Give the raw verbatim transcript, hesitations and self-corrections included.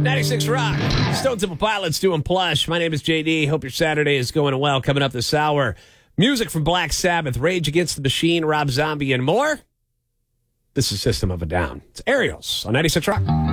ninety-six Rock. Stone Temple Pilots doing Plush. My name is J D. Hope your Saturday is going well. Coming up this hour, music from Black Sabbath, Rage Against the Machine, Rob Zombie, and more. This is System of a Down. It's Aerials on ninety-six Rock.